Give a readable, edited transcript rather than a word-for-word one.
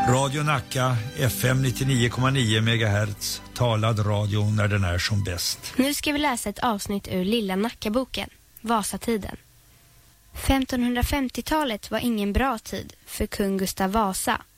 Radio Nacka, FM 99,9 MHz, talad radio när den är som bäst. Nu ska vi läsa ett avsnitt ur Lilla Nackaboken, Vasatiden. 1550-talet var ingen bra tid för kung Gustav Vasa